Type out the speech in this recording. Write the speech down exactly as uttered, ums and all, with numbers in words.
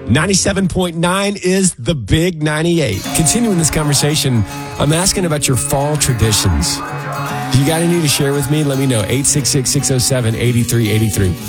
ninety-seven point nine is the Big ninety-eight. Continuing this conversation, I'm asking about your fall traditions. You got any to share with me? Let me know. eight six six, six oh seven, eight three eight three.